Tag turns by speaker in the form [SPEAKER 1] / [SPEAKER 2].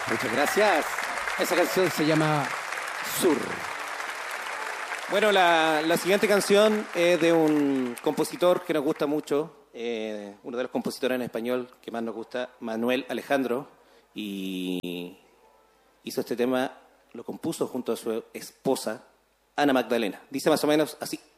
[SPEAKER 1] Muchas gracias. Esa canción se llama Sur. Bueno, la siguiente canción es de un compositor que nos gusta mucho, uno de los compositores en español que más nos gusta, Manuel Alejandro, y hizo este tema, lo compuso junto a su esposa, Ana Magdalena. Dice más o menos así.